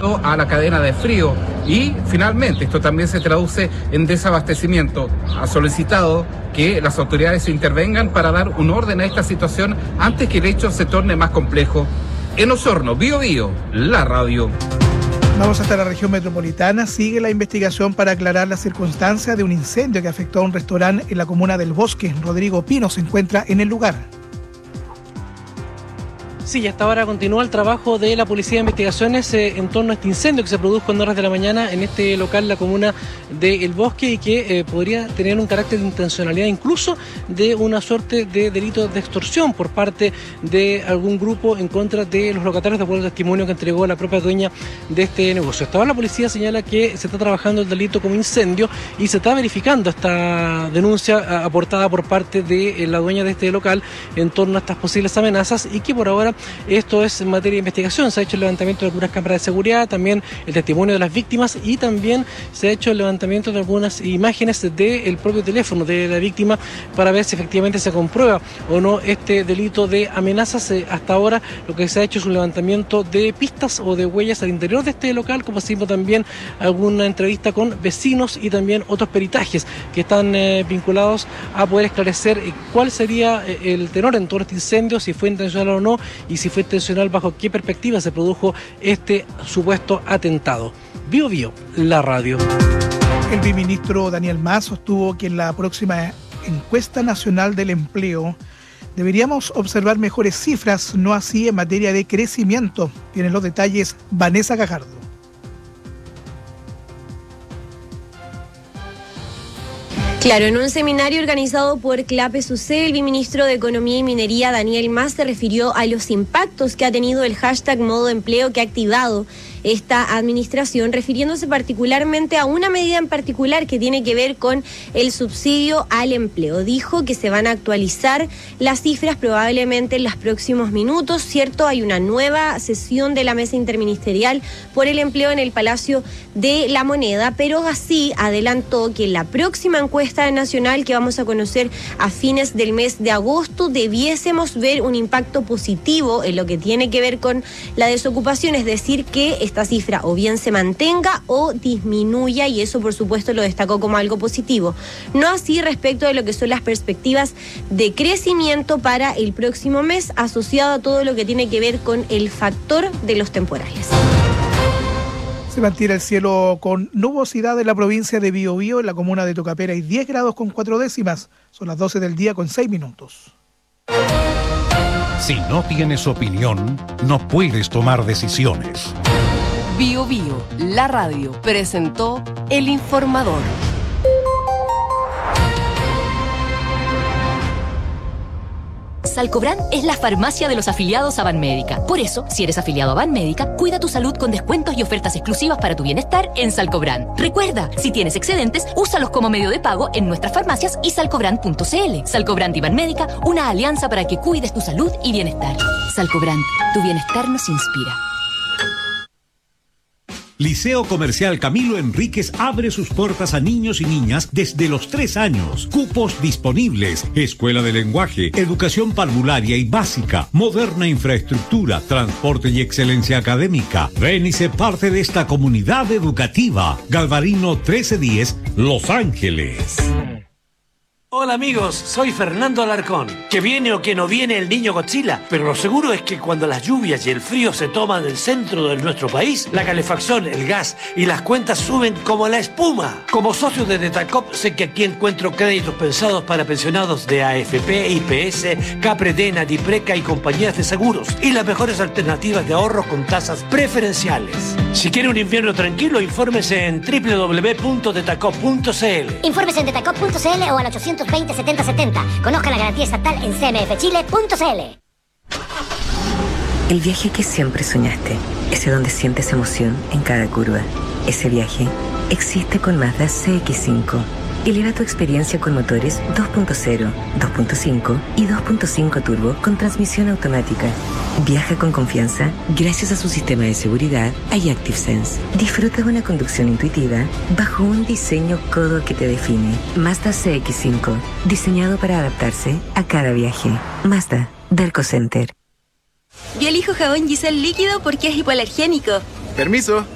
afectando a la cadena de frío y finalmente esto también se traduce en desabastecimiento. Ha solicitado que las autoridades intervengan para dar un orden a esta situación antes que el hecho se torne más complejo. En Osorno, Bío Bío, la radio. Vamos hasta la región metropolitana. Sigue la investigación para aclarar las circunstancias de un incendio que afectó a un restaurante en la comuna del Bosque. Rodrigo Pino se encuentra en el lugar. Sí, hasta ahora continúa el trabajo de la Policía de Investigaciones en torno a este incendio que se produjo en horas de la mañana en este local, la comuna de El Bosque, y que podría tener un carácter de intencionalidad, incluso de una suerte de delito de extorsión por parte de algún grupo en contra de los locatarios, de acuerdo al testimonio que entregó la propia dueña de este negocio. Hasta ahora la policía señala que se está trabajando el delito como incendio y se está verificando esta denuncia aportada por parte de la dueña de este local en torno a estas posibles amenazas, y que por ahora esto es en materia de investigación. Se ha hecho el levantamiento de algunas cámaras de seguridad, también el testimonio de las víctimas, y también se ha hecho el levantamiento de algunas imágenes del propio teléfono de la víctima para ver si efectivamente se comprueba o no este delito de amenazas. Hasta ahora lo que se ha hecho es un levantamiento de pistas o de huellas al interior de este local, como así también alguna entrevista con vecinos y también otros peritajes que están vinculados a poder esclarecer cuál sería el tenor en todo este incendio, si fue intencional o no, y si fue intencional, bajo qué perspectiva se produjo este supuesto atentado. Bío Bío, la radio. El viceministro Daniel Mas sostuvo que en la próxima encuesta nacional del empleo deberíamos observar mejores cifras, no así en materia de crecimiento. Tienen los detalles Vanessa Gajardo. Claro, en un seminario organizado por CLAPES-UC, el viceministro de Economía y Minería, Daniel Mas, se refirió a los impactos que ha tenido el hashtag Modo Empleo que ha activado esta administración, refiriéndose particularmente a una medida en particular que tiene que ver con el subsidio al empleo. Dijo que se van a actualizar las cifras probablemente en los próximos minutos, ¿cierto? Hay una nueva sesión de la Mesa Interministerial por el Empleo en el Palacio de la Moneda, pero así adelantó que en la próxima encuesta nacional que vamos a conocer a fines del mes de agosto debiésemos ver un impacto positivo en lo que tiene que ver con la desocupación, es decir, que esta cifra o bien se mantenga o disminuya, y eso por supuesto lo destacó como algo positivo. No así respecto de lo que son las perspectivas de crecimiento para el próximo mes, asociado a todo lo que tiene que ver con el factor de los temporales. Se mantiene el cielo con nubosidad en la provincia de Biobío, en la comuna de Tocapera hay 10 grados con 4 décimas. Son las 12 del día con 6 minutos. Si no tienes opinión, no puedes tomar decisiones. Bío Bío, la radio, presentó El Informador. Salcobran es la farmacia de los afiliados a Banmédica. Por eso, si eres afiliado a Banmédica, cuida tu salud con descuentos y ofertas exclusivas para tu bienestar en Salcobran. Recuerda, si tienes excedentes, úsalos como medio de pago en nuestras farmacias y salcobran.cl. Salcobran y Banmédica, una alianza para que cuides tu salud y bienestar. Salcobran, tu bienestar nos inspira. Liceo Comercial Camilo Enríquez abre sus puertas a niños y niñas desde los 3 años. Cupos disponibles. Escuela de lenguaje, educación parvularia y básica, moderna infraestructura, transporte y excelencia académica. Ven y sé parte de esta comunidad educativa. Galvarino 1310, Los Ángeles. Hola amigos, soy Fernando Alarcón. Que viene o que no viene el niño Godzilla, pero lo seguro es que cuando las lluvias y el frío se toman el centro de nuestro país, la calefacción, el gas y las cuentas suben como la espuma. Como socio de Detacop sé que aquí encuentro créditos pensados para pensionados de AFP, IPS, Capredena, Dipreca y compañías de seguros, y las mejores alternativas de ahorro con tasas preferenciales. Si quiere un invierno tranquilo, infórmese en www.detacop.cl. Infórmese en detacop.cl o al 820-7070. Conozca la garantía estatal en cmfchile.cl. El viaje que siempre soñaste, ese donde sientes emoción en cada curva. Ese viaje existe con Mazda CX-5. Eleva tu experiencia con motores 2.0, 2.5 y 2.5 turbo con transmisión automática. Viaja con confianza gracias a su sistema de seguridad iActiveSense. Disfruta de una conducción intuitiva bajo un diseño codo que te define. Mazda CX-5, diseñado para adaptarse a cada viaje. Mazda, Derco Center. Yo elijo jabón Giselle líquido porque es hipoalergénico. Permiso.